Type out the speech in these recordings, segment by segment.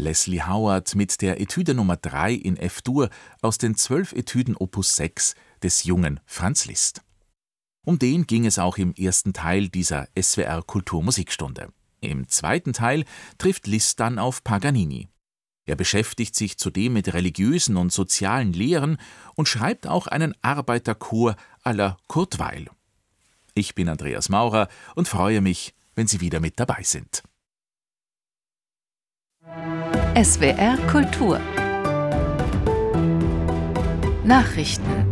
Leslie Howard mit der Etüde Nummer 3 in F-Dur aus den 12 Etüden Opus 6 des jungen Franz Liszt. Um den ging es auch im ersten Teil dieser SWR Kulturmusikstunde. Im zweiten Teil trifft Liszt dann auf Paganini. Er beschäftigt sich zudem mit religiösen und sozialen Lehren und schreibt auch einen Arbeiterchor à la Kurt Weill. Ich bin Andreas Maurer und freue mich, wenn Sie wieder mit dabei sind. SWR Kultur Nachrichten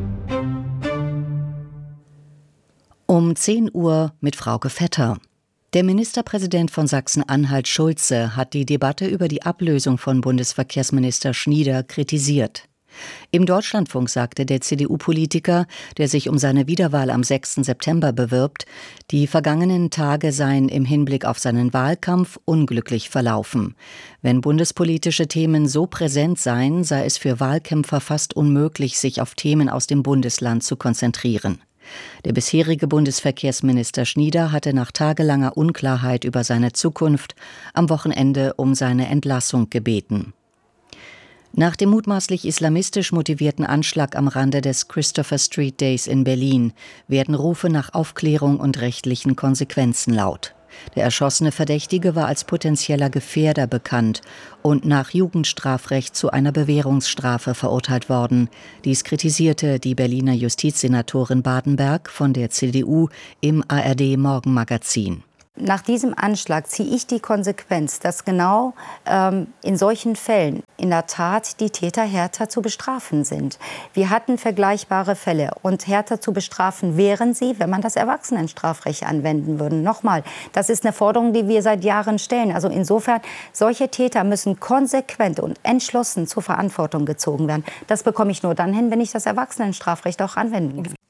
um 10 Uhr mit Frauke Vetter. Der Ministerpräsident von Sachsen-Anhalt Schulze hat die Debatte über die Ablösung von Bundesverkehrsminister Schnieder kritisiert. Im Deutschlandfunk sagte der CDU-Politiker, der sich um seine Wiederwahl am 6. September bewirbt, die vergangenen Tage seien im Hinblick auf seinen Wahlkampf unglücklich verlaufen. Wenn bundespolitische Themen so präsent seien, sei es für Wahlkämpfer fast unmöglich, sich auf Themen aus dem Bundesland zu konzentrieren. Der bisherige Bundesverkehrsminister Schnieder hatte nach tagelanger Unklarheit über seine Zukunft am Wochenende um seine Entlassung gebeten. Nach dem mutmaßlich islamistisch motivierten Anschlag am Rande des Christopher Street Days in Berlin werden Rufe nach Aufklärung und rechtlichen Konsequenzen laut. Der erschossene Verdächtige war als potenzieller Gefährder bekannt und nach Jugendstrafrecht zu einer Bewährungsstrafe verurteilt worden. Dies kritisierte die Berliner Justizsenatorin Badenberg von der CDU im ARD-Morgenmagazin. Nach diesem Anschlag ziehe ich die Konsequenz, dass genau in solchen Fällen in der Tat die Täter härter zu bestrafen sind. Wir hatten vergleichbare Fälle und härter zu bestrafen wären sie, wenn man das Erwachsenenstrafrecht anwenden würde. Nochmal, das ist eine Forderung, die wir seit Jahren stellen. Also insofern, solche Täter müssen konsequent und entschlossen zur Verantwortung gezogen werden. Das bekomme ich nur dann hin, wenn ich das Erwachsenenstrafrecht auch anwenden kann.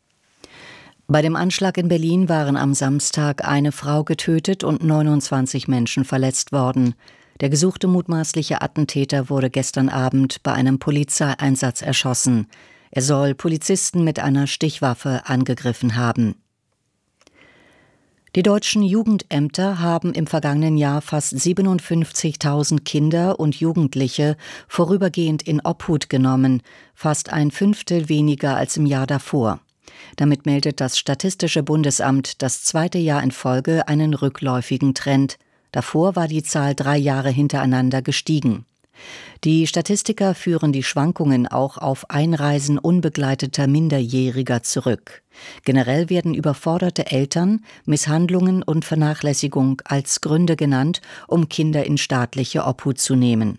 Bei dem Anschlag in Berlin waren am Samstag eine Frau getötet und 29 Menschen verletzt worden. Der gesuchte mutmaßliche Attentäter wurde gestern Abend bei einem Polizeieinsatz erschossen. Er soll Polizisten mit einer Stichwaffe angegriffen haben. Die deutschen Jugendämter haben im vergangenen Jahr fast 57.000 Kinder und Jugendliche vorübergehend in Obhut genommen, fast ein Fünftel weniger als im Jahr davor. Damit meldet das Statistische Bundesamt das zweite Jahr in Folge einen rückläufigen Trend. Davor war die Zahl 3 Jahre hintereinander gestiegen. Die Statistiker führen die Schwankungen auch auf Einreisen unbegleiteter Minderjähriger zurück. Generell werden überforderte Eltern, Misshandlungen und Vernachlässigung als Gründe genannt, um Kinder in staatliche Obhut zu nehmen.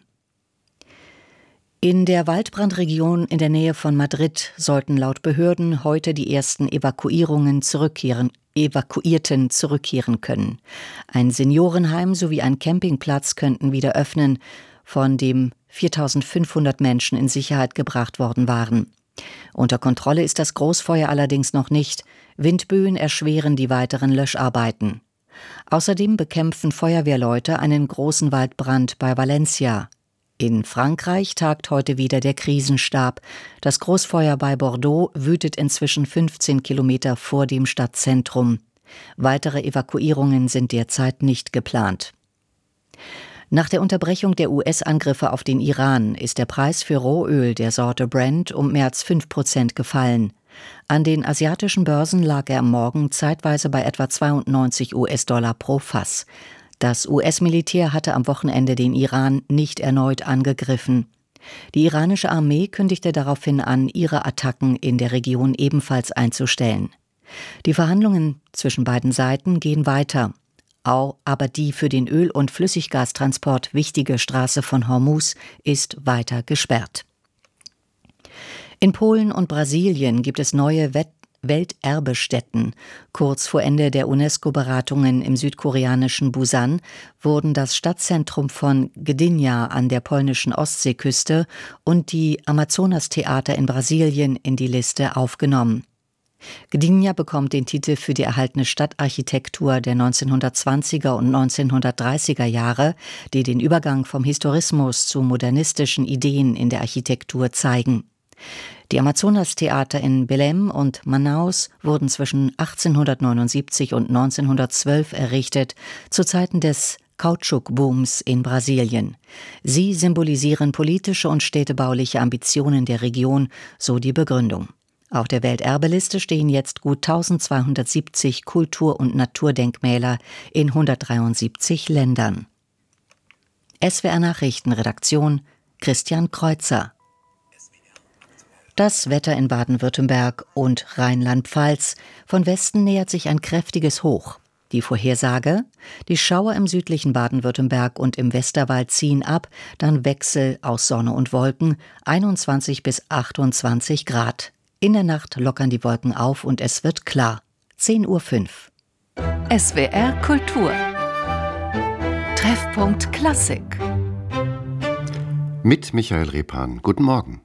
In der Waldbrandregion in der Nähe von Madrid sollten laut Behörden heute die ersten Evakuierten zurückkehren können. Ein Seniorenheim sowie ein Campingplatz könnten wieder öffnen, von dem 4.500 Menschen in Sicherheit gebracht worden waren. Unter Kontrolle ist das Großfeuer allerdings noch nicht. Windböen erschweren die weiteren Löscharbeiten. Außerdem bekämpfen Feuerwehrleute einen großen Waldbrand bei Valencia. In Frankreich tagt heute wieder der Krisenstab. Das Großfeuer bei Bordeaux wütet inzwischen 15 Kilometer vor dem Stadtzentrum. Weitere Evakuierungen sind derzeit nicht geplant. Nach der Unterbrechung der US-Angriffe auf den Iran ist der Preis für Rohöl der Sorte Brent um mehr als 5% gefallen. An den asiatischen Börsen lag er am Morgen zeitweise bei etwa 92 US-Dollar pro Fass. Das US-Militär hatte am Wochenende den Iran nicht erneut angegriffen. Die iranische Armee kündigte daraufhin an, ihre Attacken in der Region ebenfalls einzustellen. Die Verhandlungen zwischen beiden Seiten gehen weiter. Aber die für den Öl- und Flüssiggastransport wichtige Straße von Hormuz ist weiter gesperrt. In Polen und Brasilien gibt es neue Welterbestätten. Kurz vor Ende der UNESCO-Beratungen im südkoreanischen Busan wurden das Stadtzentrum von Gdynia an der polnischen Ostseeküste und die Amazonas-Theater in Brasilien in die Liste aufgenommen. Gdynia bekommt den Titel für die erhaltene Stadtarchitektur der 1920er und 1930er Jahre, die den Übergang vom Historismus zu modernistischen Ideen in der Architektur zeigen. Die Amazonas-Theater in Belém und Manaus wurden zwischen 1879 und 1912 errichtet, zu Zeiten des Kautschukbooms in Brasilien. Sie symbolisieren politische und städtebauliche Ambitionen der Region, so die Begründung. Auf der Welterbeliste stehen jetzt gut 1270 Kultur- und Naturdenkmäler in 173 Ländern. SWR Nachrichtenredaktion Christian Kreuzer. Das Wetter in Baden-Württemberg und Rheinland-Pfalz. Von Westen nähert sich ein kräftiges Hoch. Die Vorhersage: Die Schauer im südlichen Baden-Württemberg und im Westerwald ziehen ab, dann Wechsel aus Sonne und Wolken, 21 bis 28 Grad. In der Nacht lockern die Wolken auf und es wird klar. 10:05 Uhr. SWR Kultur. Treffpunkt Klassik. Mit Michael Repan. Guten Morgen.